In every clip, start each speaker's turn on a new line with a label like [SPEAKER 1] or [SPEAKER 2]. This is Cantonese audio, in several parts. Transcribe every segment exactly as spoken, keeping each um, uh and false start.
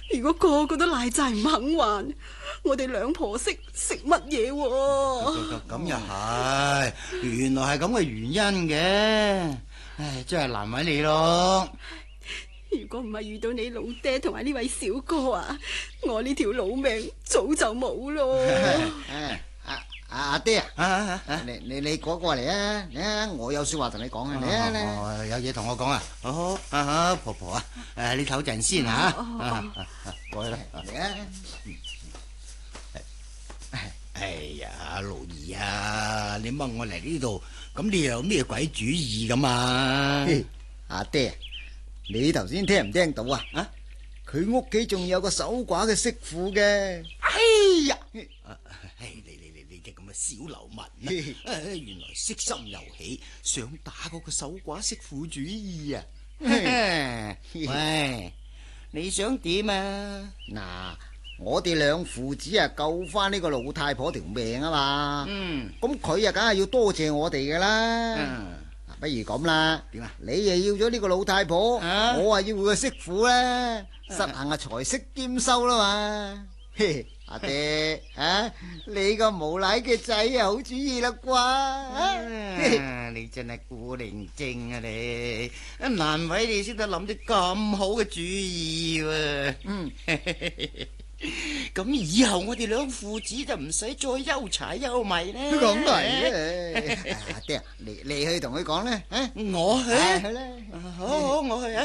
[SPEAKER 1] 如果個個都賴債唔肯還，我哋兩婆媳食乜嘢？
[SPEAKER 2] 咁又係，原來係咁嘅原因嘅。唉，真係難為你咯。
[SPEAKER 1] 如果唔係遇到你老爹同埋呢位小哥啊，我呢條老命早就冇咯。
[SPEAKER 3] 阿阿阿爹啊，
[SPEAKER 2] 啊啊
[SPEAKER 3] 你你你過過嚟啊！你啊，我有說話同你講啊！你啊，
[SPEAKER 2] 哦，有嘢同我講啊！好啊哈，婆婆啊，誒，你唞陣先吓。過去啦，
[SPEAKER 3] 嚟啊！
[SPEAKER 2] 哎呀，老二啊，你掹我嚟呢度，咁你又有咩鬼主意咁啊？
[SPEAKER 3] 阿爹，你頭先聽唔聽到啊？啊，佢屋企仲有個守寡嘅媳婦嘅。
[SPEAKER 2] 哎呀，唉，你你你你嘅咁嘅小流氓啊！原來色心又起，想打嗰個守寡媳婦主意啊！喂，你想點啊？
[SPEAKER 3] 嗱，我哋兩父子啊救翻呢個老太婆條命啊嘛。嗯，咁佢啊梗係要多謝我哋噶啦。嗯，不如咁啦，點啊？你又要咗呢個老太婆，啊、我啊要佢個媳婦啦，實行啊財色兼收啦嘛。嘿，阿爹啊，你個無賴嘅仔啊好主意啦啩？
[SPEAKER 2] 啊、你真係古靈精啊你，難為你識得諗啲咁好嘅主意喎、啊。嗯。咁以後我哋兩父子就唔使再憂柴憂米咧。
[SPEAKER 3] 咁嚟啊！阿爹，你你去同佢講咧，啊，
[SPEAKER 2] 我去，
[SPEAKER 3] 啊、去啦。
[SPEAKER 2] 好好，我去啊。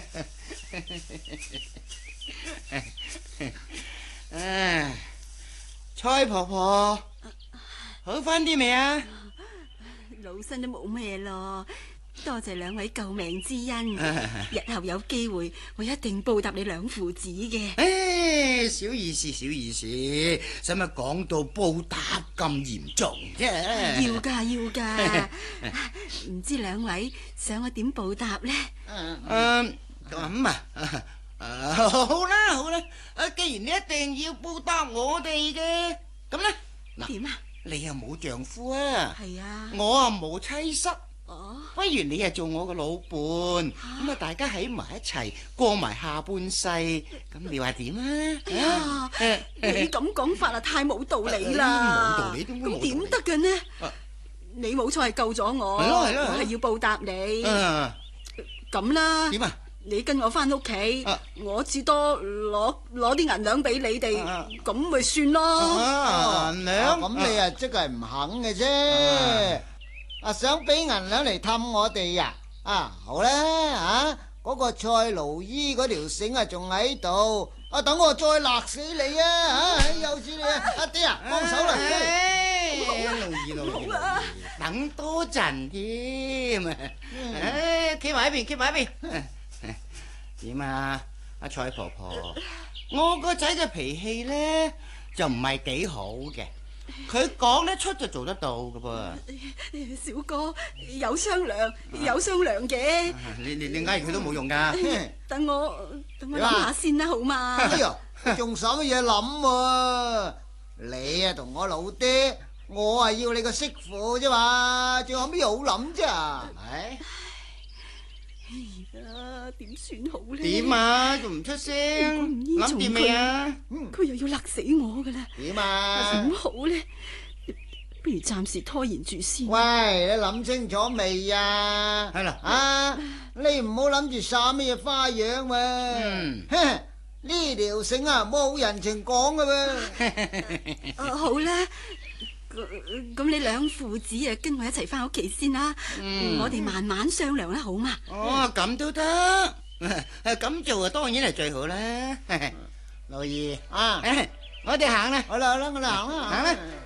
[SPEAKER 2] 唉，蔡婆婆，好翻啲未啊？
[SPEAKER 1] 老身都冇咩咯。多謝兩位救命之恩，日後有機會我一定報答你兩父子嘅。
[SPEAKER 2] 唉，小意思，小意思，使乜講到報答咁嚴重啫？
[SPEAKER 1] 要噶，要噶。唔知兩位想我點報答呢？
[SPEAKER 2] 嗯，咁啊，好啦好啦，既然你一定要報答我哋嘅，咁咧，
[SPEAKER 1] 點啊？
[SPEAKER 2] 你又冇丈夫啊？係
[SPEAKER 1] 啊，
[SPEAKER 2] 我啊冇妻室。
[SPEAKER 1] 哦，
[SPEAKER 2] 不如你啊做我個老伴，咁啊大家喺埋一齊過埋下半世，咁你話點啊？
[SPEAKER 1] 哎呀，你咁講法啊太冇道理啦！
[SPEAKER 2] 冇道理，點會冇道理？
[SPEAKER 1] 咁點得嘅呢？你冇錯係救咗我，
[SPEAKER 2] 係咯係咯，
[SPEAKER 1] 我係要報答你。咁啦，
[SPEAKER 2] 點啊？
[SPEAKER 1] 你跟我翻屋企，我至多攞攞啲銀兩俾你哋，咁咪算咯。
[SPEAKER 3] 銀兩？咁你啊即係唔肯嘅啫。啊，想俾銀兩嚟氹我哋呀？啊，好啦，啊，嗰個蔡勞醫嗰條繩啊仲喺度，啊，等我再勒死你啊！啊，有錢你啊，阿爹啊，幫手啦！
[SPEAKER 2] 勞兒勞兒，等多陣添啊！唉，企埋一邊，企埋一邊。點啊，阿蔡婆婆，我個仔嘅脾氣咧就唔係幾好嘅。佢講得出就做得到噶噃，
[SPEAKER 1] 小哥有商量，有商量嘅。
[SPEAKER 2] 你你你嗌佢都冇用噶。
[SPEAKER 1] 等我等我諗下先啦，好嘛？
[SPEAKER 3] 哎呀，仲使乜嘢諗？你啊同我老爹，我啊要你個媳婦啫嘛，仲有咩好諗啫？唉，
[SPEAKER 1] 哎呀，點算好咧？
[SPEAKER 2] 點啊？仲唔出聲？諗掂未啊？
[SPEAKER 1] 佢又要勒死我噶啦！
[SPEAKER 3] 點啊？
[SPEAKER 1] 點好咧？不如暫時拖延住先。
[SPEAKER 3] 喂，你諗清楚未啊？
[SPEAKER 2] 係啦，
[SPEAKER 3] 啊，你唔好諗住耍咩花樣喎。嗯，呢條繩啊冇人情講噶噃。
[SPEAKER 1] 啊，好啦，咁你兩父子啊跟我一齊翻屋企先啦。嗯，我哋慢慢商量啦，好嘛？
[SPEAKER 2] 哦，咁都得，咁做啊當然係最好啦。
[SPEAKER 3] 老二啊，
[SPEAKER 2] 我哋行啦，
[SPEAKER 3] 好啦好啦，我哋行啦，
[SPEAKER 2] 行啦。